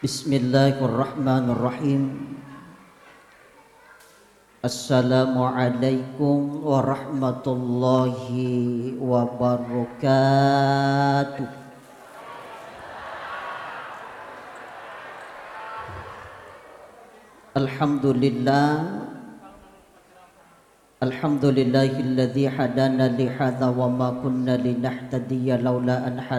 Bismillahirrahmanirrahim. Assalamualaikum warahmatullahi wabarakatuh. Alhamdulillahilladzi hadana li hadza wa ma kunna linahtadiya laula an